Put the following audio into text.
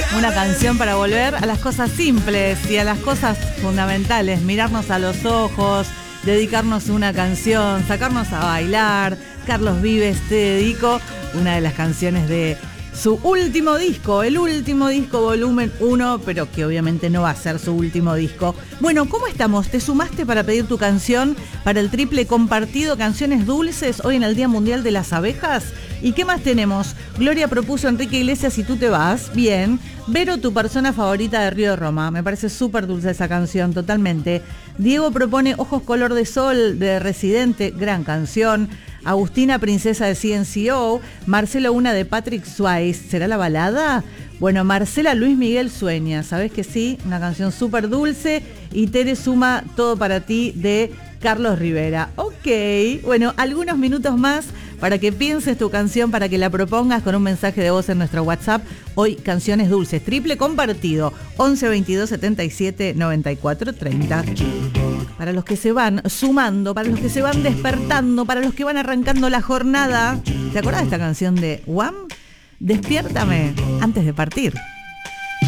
Una canción para volver a las cosas simples y a las cosas fundamentales. Mirarnos a los ojos, dedicarnos una canción, sacarnos a bailar. Carlos Vives, Te dedico, una de las canciones de su último disco, el último disco volumen 1, pero que obviamente no va a ser su último disco. Bueno, ¿cómo estamos? ¿Te sumaste para pedir tu canción para el triple compartido Canciones Dulces hoy en el Día Mundial de las Abejas? ¿Y qué más tenemos? Gloria propuso Enrique Iglesias y Tú te vas. Bien. Vero, tu persona favorita de Río de Roma. Me parece súper dulce esa canción, totalmente. Diego propone Ojos color de sol de Residente, gran canción. Agustina, Princesa de CNCO. Marcelo, una de Patrick Swayze. ¿Será la balada? Bueno, Marcela, Luis Miguel Sueña. ¿Sabés que sí? Una canción súper dulce. Y Tere suma Todo para ti de Carlos Rivera. Ok, bueno, algunos minutos más para que pienses tu canción, para que la propongas con un mensaje de voz en nuestro WhatsApp. Hoy, Canciones Dulces, triple compartido, 11 22 77 94 30. Para los que se van sumando, para los que se van despertando, para los que van arrancando la jornada. ¿Te acordás de esta canción de Wham? Despiértame antes de partir.